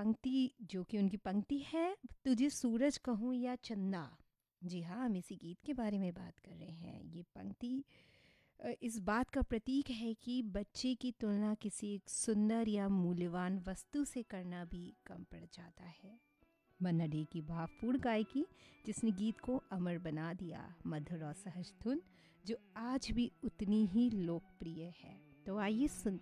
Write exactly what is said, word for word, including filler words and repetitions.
पंक्ति जो कि उनकी पंक्ति है, तुझे सूरज कहूँ या चंदा। जी हाँ, हम इसी गीत के बारे में बात कर रहे हैं। ये पंक्ति इस बात का प्रतीक है कि बच्चे की तुलना किसी एक सुंदर या मूल्यवान वस्तु से करना भी कम पड़ जाता है। मन्ना डे की भावपूर्ण गायकी जिसने गीत को अमर बना दिया, मधुर और सहज धुन जो आज भी उतनी ही लोकप्रिय है। तो आइए सुनते